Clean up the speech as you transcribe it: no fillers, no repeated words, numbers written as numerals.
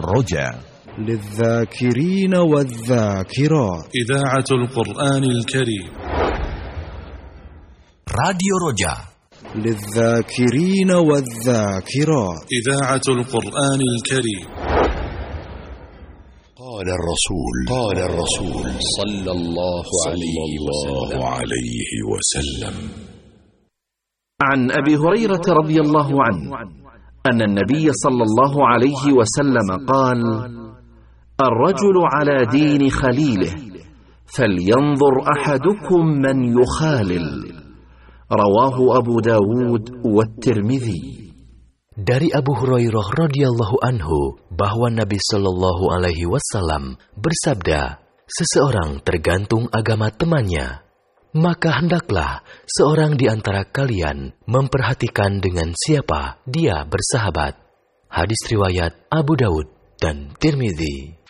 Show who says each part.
Speaker 1: الرجا
Speaker 2: للذاكرين والذاكرات.
Speaker 3: إذاعة القرآن الكريم
Speaker 1: راديو رجا
Speaker 2: للذاكرين والذاكرات.
Speaker 3: إذاعة القرآن الكريم.
Speaker 4: قال الرسول صلى الله عليه وسلم.
Speaker 5: عن أبي هريرة رضي الله عنه أن النبي صلى الله عليه وسلم قال: الرجل على دين خليله فلينظر أحدكم من يخالل. رواه أبو داود والترمذي.
Speaker 6: Dari Abu Hurairah radhiyallahu anhu bahwa Nabi Shallallahu alaihi wasallam bersabda, seseorang tergantung agama temannya, maka hendaklah seorang di antara kalian memperhatikan dengan siapa dia bersahabat. Hadis riwayat Abu Daud dan Tirmidzi.